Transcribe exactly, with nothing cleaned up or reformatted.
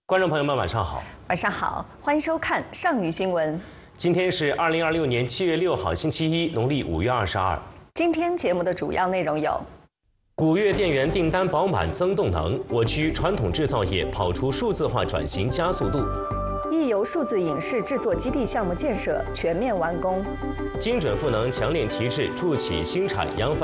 观众朋友们，晚上好。 晚上好，欢迎收看上虞新闻。 今天是二零二六年七月六号，星期一，农历五月二十二。 今天节目的主要内容有： 古越电源订单饱满增动能，我区传统制造业跑出数字化转型加速度； 义游数字影视制作基地项目建设全面完工； 精准赋能强链提质，筑起新产扬帆。